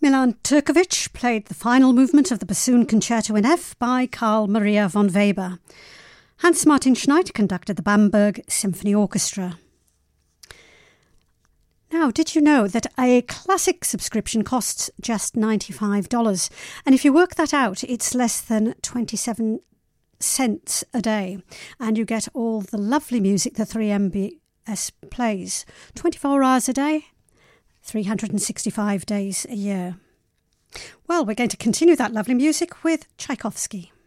Milan Turkovic played the final movement of the bassoon concerto in F by Carl Maria von Weber. Hans Martin Schneid conducted the Bamberg Symphony Orchestra. Now, did you know that a classic subscription costs just $95? And if you work that out, it's less than 27 cents a day. And you get all the lovely music that 3MBS plays. 24 hours a day, 365 days a year. Well, we're going to continue that lovely music with Tchaikovsky.